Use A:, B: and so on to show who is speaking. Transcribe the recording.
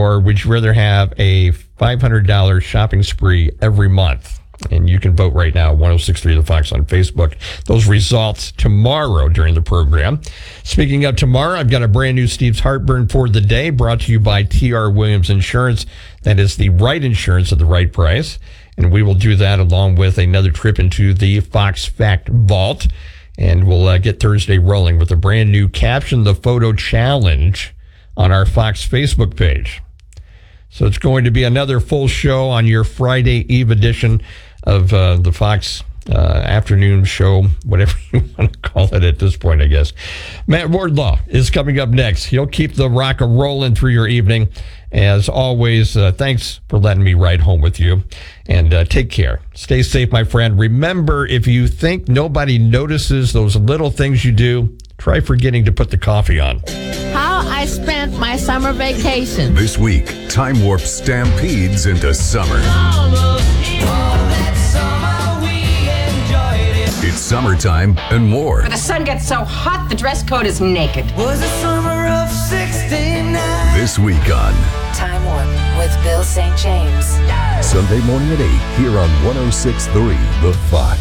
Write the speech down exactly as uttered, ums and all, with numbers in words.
A: Or would you rather have a five hundred dollars shopping spree every month? And you can vote right now, one oh six point three The Fox on Facebook. Those results tomorrow during the program. Speaking of tomorrow, I've got a brand new Steve's Heartburn for the day, brought to you by T R Williams Insurance. That is the right insurance at the right price. And we will do that along with another trip into the Fox Fact Vault. And we'll uh, get Thursday rolling with a brand new Caption the Photo Challenge on our Fox Facebook page. So it's going to be another full show on your Friday Eve edition of uh, the Fox uh, afternoon show, whatever you want to call it at this point, I guess. Matt Wardlaw is coming up next. He'll keep the rock a rolling through your evening. As always, uh, thanks for letting me ride home with you. And uh, take care. Stay safe, my friend. Remember, if you think nobody notices those little things you do, try forgetting to put the coffee on.
B: How I spent my summer vacation.
C: This week, Time Warp stampedes into summer. It's summertime and more.
D: The sun gets so hot, the dress code is naked.
E: Was the summer of sixty-nine.
C: This week on
F: Time Warp with Bill Saint James.
C: Sunday morning at eight here on one oh six point three The Fox.